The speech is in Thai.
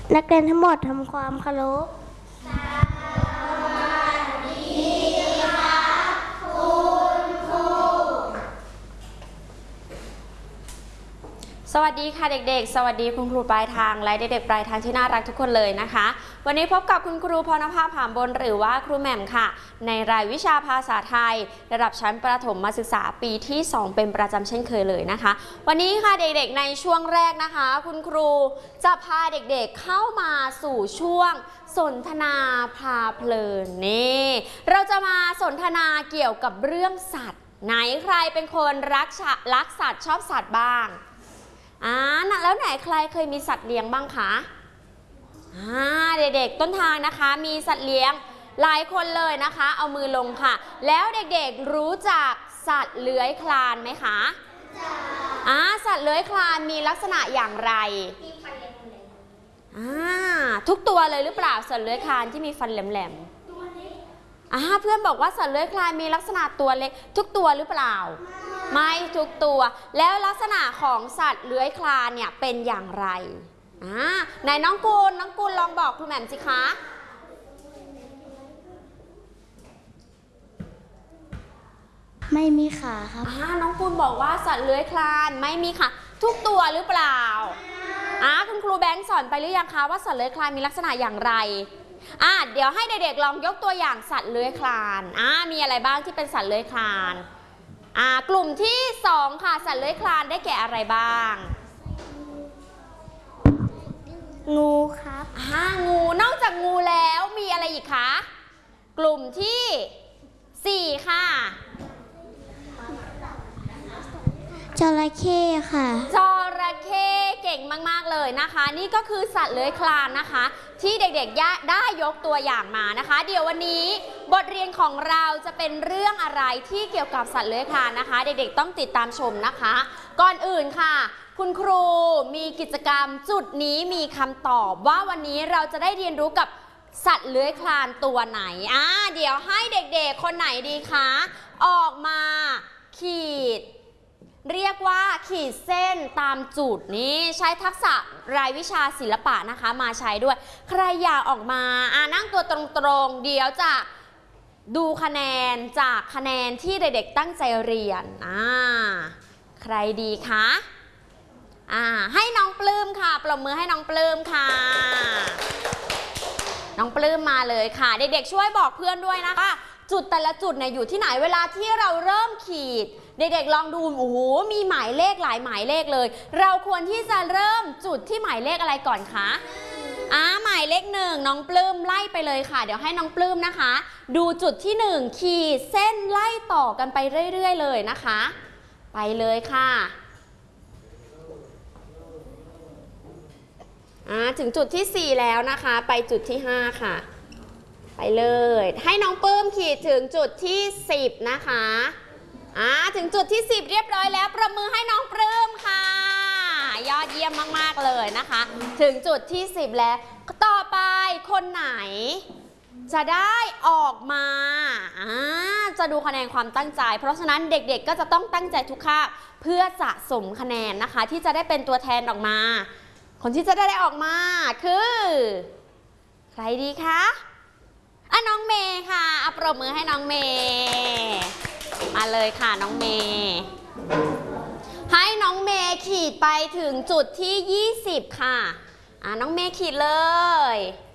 นักเรียนทั้งหมดทำความเคารพสวัสดีค่ะเด็กๆสวัสดีคุณครูปลายทางและเด็กๆปลายทางที่น่ารักทุกคนเลยนะคะวันนี้พบกับคุณครูพรณภาผามบนหรือว่าครูแหม่มค่ะในรายวิชาภาษาไทยระดับชั้นประถมศึกษาปีที่2เป็นประจำเช่นเคยเลยนะคะวันนี้ค่ะเด็กๆในช่วงแรกนะคะคุณครูจะพาเด็กๆเข้ามาสู่ช่วงสนทนาพาเพลินนี่เราจะมาสนทนาเกี่ยวกับเรื่องสัตว์ไหนใครเป็นคนรักสัตว์ชอบสัตว์บ้างแล้วไหนใครเคยมีสัตว์เลี้ยงบ้างคะเด็กๆต้นทางนะคะมีสัตว์เลี้ยงหลายคนเลยนะคะเอามือลงค่ะแล้วเด็กๆรู้จักสัตว์เลื้อยคลานไหมคะสัตว์เลื้อยคลานมีลักษณะอย่างไรทุกตัวเลยหรือเปล่าสัตว์เลื้อยคลานที่มีฟันแหลมๆเพื่อนบอกว่าสัตว์เลื้อยคลานมีลักษณะตัวเล็กทุกตัวหรือเปล่าไม่ทุกตัวแล้วลักษณะของสัตว์เลื้อยคลานเนี่ยเป็นอย่างไรไหนน้องกูลลองบอกครูแหม่มสิคะไม่มีขาครับน้องกูลบอกว่าสัตว์เลื้อยคลานไม่มีขาทุกตัวหรือเปล่าคุณครูแบงค์สอนไปหรือยังคะว่าสัตว์เลื้อยคลานมีลักษณะอย่างไรเดี๋ยวให้เด็กๆลองยกตัวอย่างสัตว์เลื้อยคลานมีอะไรบ้างที่เป็นสัตว์เลื้อยคลานกลุ่มที่2ค่ะสัตว์เลื้อยคลานได้แก่อะไรบ้างงูครับงูนอกจากงูแล้วมีอะไรอีกคะกลุ่มที่4ค่ะจระเข้ค่ะจระเข้เก่งมากๆเลยนะคะนี่ก็คือสัตว์เลื้อยคลานนะคะที่เด็กๆได้ยกตัวอย่างมานะคะเดี๋ยววันนี้บทเรียนของเราจะเป็นเรื่องอะไรที่เกี่ยวกับสัตว์เลื้อยคลานนะคะเด็กๆต้องติดตามชมนะคะก่อนอื่นค่ะคุณครูมีกิจกรรมจุดนี้มีคำตอบว่าวันนี้เราจะได้เรียนรู้กับสัตว์เลื้อยคลานตัวไหนเดี๋ยวให้เด็กๆคนไหนดีคะออกมาขีดเรียกว่าขีดเส้นตามจุดนี้ใช้ทักษะรายวิชาศิลปะนะคะมาใช้ด้วยใครอยากออกมานั่งตัวตรงๆเดี๋ยวจะดูคะแนนจากคะแนนที่เด็กๆตั้งใจเรียนใครดีคะให้น้องปลื้มค่ะปรบมือให้น้องปลื้มค่ะน้องปลื้มมาเลยค่ะเด็กๆช่วยบอกเพื่อนด้วยนะคะจุดแต่ละจุดเนี่ยอยู่ที่ไหนเวลาที่เราเริ่มขีดเด็กๆลองดูโอ้โหมีหมายเลขหลายหมายเลขเลยเราควรที่จะเริ่มจุดที่หมายเลขอะไรก่อนคะหมายเลข1น้องปลื้มไล่ไปเลยค่ะเดี๋ยวให้น้องปลื้มนะคะดูจุดที่1ขีดเส้นไล่ต่อกันไปเรื่อยๆเลยนะคะไปเลยค่ะถึงจุดที่4แล้วนะคะไปจุดที่5ค่ะไปเลยให้น้องปลื้มขีดถึงจุดที่10นะคะถึงจุดที่10เรียบร้อยแล้วประมือให้น้องปลื้มค่ะยอดเยี่ยมมากๆเลยนะคะถึงจุดที่10แล้วต่อไปคนไหนจะได้ออกมาจะดูคะแนนความตั้งใจเพราะฉะนั้นเด็กๆก็จะต้องตั้งใจทุกคาบเพื่อสะสมคะแนนนะคะที่จะได้เป็นตัวแทนออกมาคนที่จะได้ออกมาคือใครดีคะน้องเมย์ค่ะปรบมือให้น้องเมย์มาเลยค่ะน้องเมย์ให้น้องเมย์ขีดไปถึงจุดที่20ค่ะน้องเมย์ขีดเลย